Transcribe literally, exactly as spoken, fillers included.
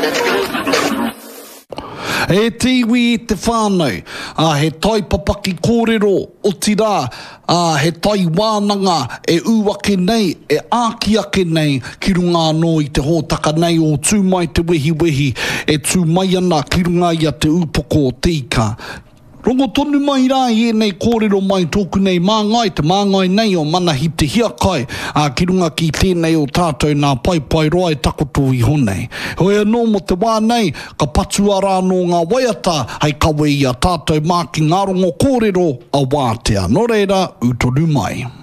E tiwi i te whānau, a he tai papaki kōrero o tira, a he tai wānanga e uake nei, e āki ake nei ki runga anō i te hōtaka nei o tū mai te wehi wehi, e tū mai ana ki runga ia te upoko o tika. Rongo tonu mai rā i e nei kōrero mai tōku nei māngai, te māngai nei o mana hi te hiakai, a ki runga ki tēnei o tātou nā pai pai roa e takoto i honei. Hoi anō mo te wā nei, ka patu ara anō ngā waiata, hei kawe i a tātou māki ngā rongo kōrero a wātea. Nō reira, utoru mai.